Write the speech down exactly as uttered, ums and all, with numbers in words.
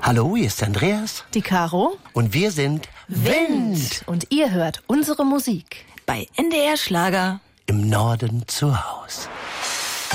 Hallo, hier ist Andreas. Die Caro. Und wir sind Wind. Und ihr hört unsere Musik bei N D R Schlager. Im Norden zu Haus.